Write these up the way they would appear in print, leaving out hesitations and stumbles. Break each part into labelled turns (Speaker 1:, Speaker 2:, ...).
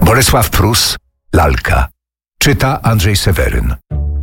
Speaker 1: Bolesław Prus, Lalka. Czyta Andrzej Seweryn.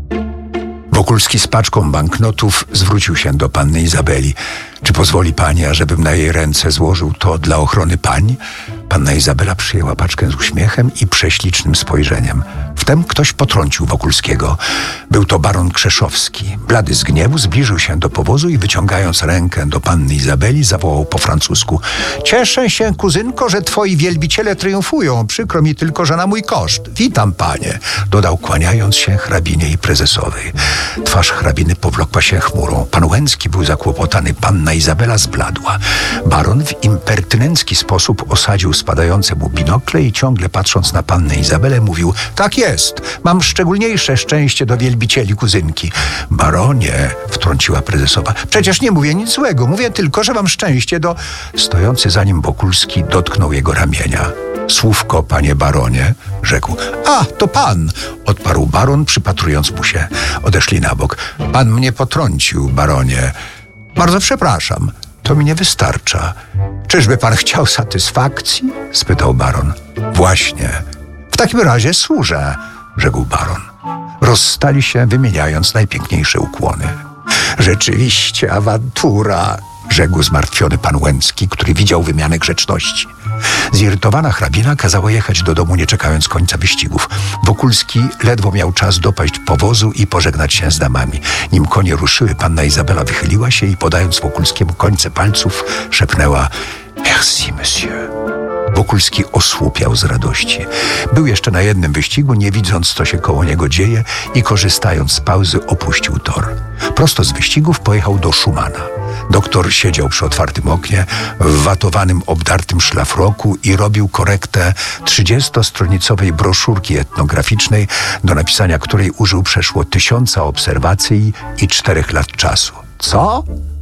Speaker 2: Wokulski z paczką banknotów zwrócił się do panny Izabeli. Czy pozwoli pani, ażebym na jej ręce złożył to dla ochrony pań? Panna Izabela przyjęła paczkę z uśmiechem i prześlicznym spojrzeniem. Wtem ktoś potrącił Wokulskiego. Był to baron Krzeszowski. Blady z gniewu zbliżył się do powozu i wyciągając rękę do panny Izabeli zawołał po francusku: „Cieszę się, kuzynko, że twoi wielbiciele triumfują. Przykro mi tylko, że na mój koszt. Witam, panie”, dodał, kłaniając się hrabinie i prezesowej. Twarz hrabiny powlokła się chmurą. Pan Łęcki był zakłopotany, panna Izabela zbladła. Baron w impertynencki sposób osadził spadające mu binokle i ciągle patrząc na pannę Izabelę mówił: „Tak jest, mam szczególniejsze szczęście do wielbicieli kuzynki”. „Baronie”, wtrąciła prezesowa, „przecież nie mówię nic złego, mówię tylko, że mam szczęście do...” Stojący za nim Wokulski dotknął jego ramienia. „Słówko, panie baronie”, rzekł. „A, to pan”, odparł baron, przypatrując mu się. Odeszli na bok. „Pan mnie potrącił, baronie”. „Bardzo przepraszam, to mi nie wystarcza”. „Czyżby pan chciał satysfakcji?” spytał baron. „Właśnie. W takim razie służę”, rzekł baron. Rozstali się, wymieniając najpiękniejsze ukłony. „Rzeczywiście awantura”, rzekł zmartwiony pan Łęcki, który widział wymianę grzeczności. Zirytowana hrabina kazała jechać do domu, nie czekając końca wyścigów. Wokulski ledwo miał czas dopaść powozu i pożegnać się z damami. Nim konie ruszyły, panna Izabela wychyliła się i podając Wokulskiemu końce palców, szepnęła: „Merci, monsieur”. Wokulski osłupiał z radości. Był jeszcze na jednym wyścigu, nie widząc, co się koło niego dzieje, i korzystając z pauzy opuścił tor. Prosto z wyścigów pojechał do Szumana. Doktor siedział przy otwartym oknie, w watowanym, obdartym szlafroku i robił korektę 30-stronicowej broszurki etnograficznej, do napisania której użył przeszło 1000 obserwacji i 4 lat czasu. „Co?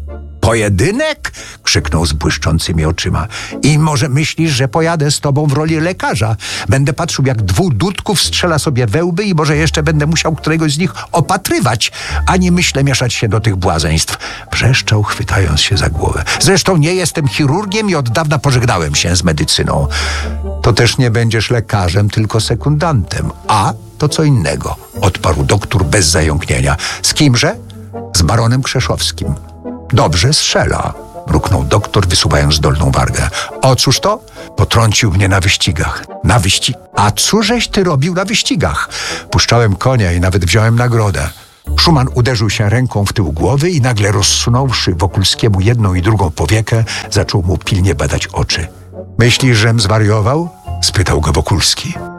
Speaker 2: Pojedynek?” krzyknął z błyszczącymi oczyma. „I może myślisz, że pojadę z tobą w roli lekarza? Będę patrzył, jak 2 dudków strzela sobie we łby i może jeszcze będę musiał któregoś z nich opatrywać. Ani myślę mieszać się do tych błazeństw”, wrzeszczał, chwytając się za głowę. „Zresztą nie jestem chirurgiem i od dawna pożegnałem się z medycyną”. „To też nie będziesz lekarzem, tylko sekundantem”. „A, to co innego”, odparł doktor bez zająknienia. „Z kimże?” „Z baronem Krzeszowskim”. „Dobrze strzela”, mruknął doktor, wysuwając dolną wargę. „O cóż to?” „Potrącił mnie na wyścigach”. „Na wyścig? A cóżeś ty robił na wyścigach?” „Puszczałem konia i nawet wziąłem nagrodę”. Szuman uderzył się ręką w tył głowy i nagle, rozsunąwszy Wokulskiemu jedną i drugą powiekę, zaczął mu pilnie badać oczy. „Myślisz, żem zwariował?” spytał go Wokulski.